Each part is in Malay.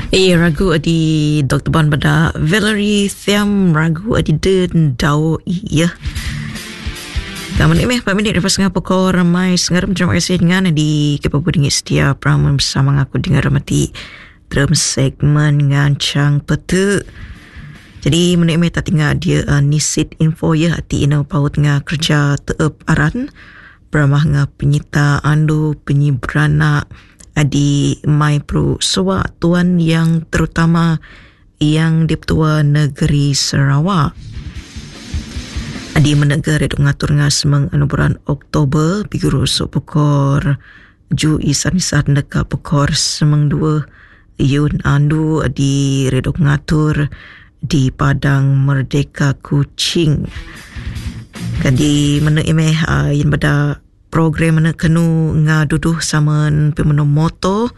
Ragu adi Dr. Ban Bada Valerie Thiam ragu adi den dau iya. Kamu ni 4 minit lepas ngapa kau ramai sengaram. Terima kasih dengan di kepabudingi setia Peramu bersama aku dengar mati dalam segmen ngancang peta. Jadi menikmati tak tinggal dia nisit info ya hati ina paut nga kerja teep aran beramah nga penyita andu penyiberanak adi mai pro sewa tuan yang terutama yang di Petua Negeri Sarawak. Adi menegar reduk ngatur nga semang anuburan Oktober biguru sok pukor ju isan-isan deka pukor semang 2 yun andu adi reduk ngatur di Padang Merdeka Kuching. Kadi mana imeh yang pada program mana kenu ngaduduh sama pemenuh moto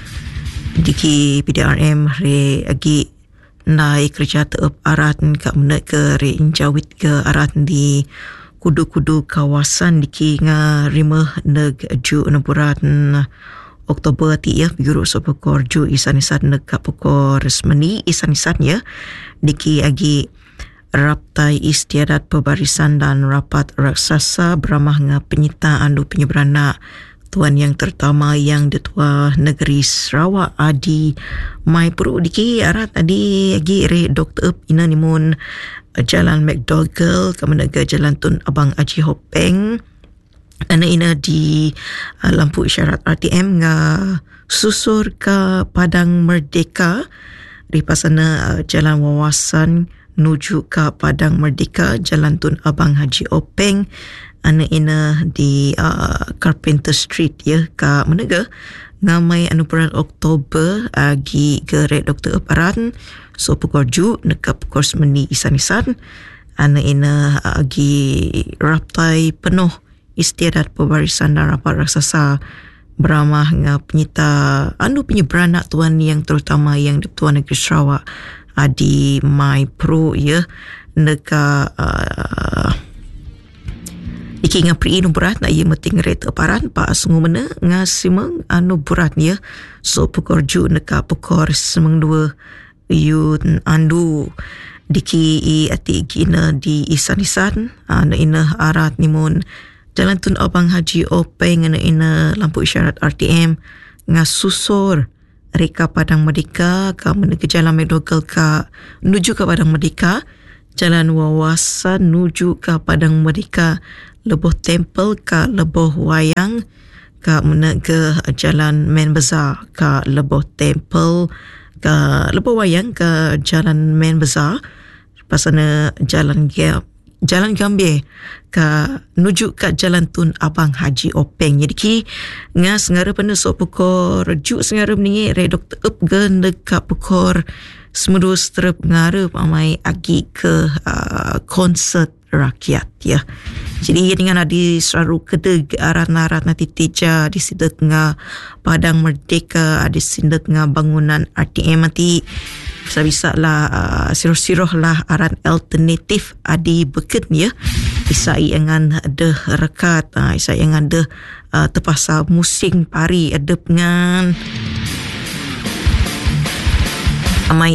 diki PDRM re agi naik kerja teep arat ka mana ke re injawit ke arat di kudu-kudu kawasan diki nga rimah neg ju naburan Oktober ti ya biguru sopokor ju isan-isan neg ka pokor semeni isan-isan ya diki agi Raptai Istiadat Pembarisan dan Rapat Raksasa beramah nga penyita andu penyeberanak tuan yang terutama yang di Tua Negeri Sarawak adi mai puru diki arat adi agi re Dr. ina nimun Jalan McDougall kemenaga Jalan Tun Abang Haji Hopeng ana ina di lampu isyarat RTM nga susur ke Padang Merdeka di pasana Jalan Wawasan nuju ke Padang Merdeka Jalan Tun Abang Haji Openg ana ina di Carpenter Street ya ka menaga ngamai anuburan Oktober agi gerek Dr. Paran so pukor ju nekap pukor semeni isan-isan ana ina agi raptai penuh Istiadat Pembarisan dan Rapat Raksasa beramah nga penyita anu penyeberanak tuan yang terutama yang di Petua Negeri Sarawak adi mai pro ya neka iki nga pri inu berat na ia meting reta paran pa sungu mana nga simeng anu berat ya so pukor ju neka pukor semeng 2 yun andu diki i ati gina di isan-isan ana ina arat nimun Jalan Tun Abang Haji Openg ana ina lampu isyarat RTM nga susur Reka Padang Merdeka ka menuju Jalan McDougall ka nuju ke Padang Merdeka, Jalan Wawasan nuju ke Padang Merdeka, Leboh Temple ka Leboh Wayang ka menuju Jalan Main Bazaar ka Leboh Temple ka Leboh Wayang ke Jalan Main Bazaar pasana Jalan Gambir ka nuju ke Jalan Tun Abang Haji Openg. Jadi ki nga sengara pada sok pukor ju sengara ni re Dr. Up gen dekat pukor semeru strep ngara pamai agi ke konsert rakyat ya. Jadi dengan adi selalu kedeg arat-arat nanti teja di sidak nga Padang Merdeka adi sidak nga bangunan RTM nanti bisa lah siroh-siroh lah aran alternatif adi beken ya bisa iangan ada rekat bisa iangan ada terpasa musing pari ada dengan amai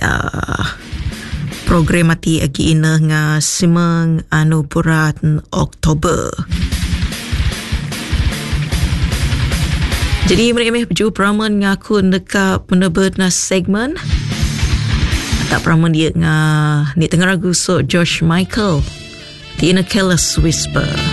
program mati agi ina nga simeng anu berat Oktober. Jadi mereka berjumpa peraman ngaku dekat penerbit na segmen tak peraman dia nga ni tengah ragu so George Michael The Inner Careless Whisper.